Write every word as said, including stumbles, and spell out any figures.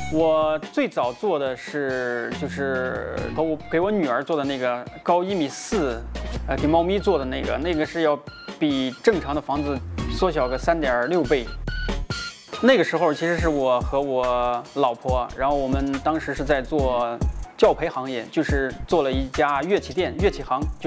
我最早做的是就是和我给我女儿做的那个高一米四，呃，给猫咪做的那个，那个是要比正常的房子缩小个三点六倍。那个时候其实是我和我老婆，然后我们当时是在做教培行业，就是做了一家乐器店，乐器行。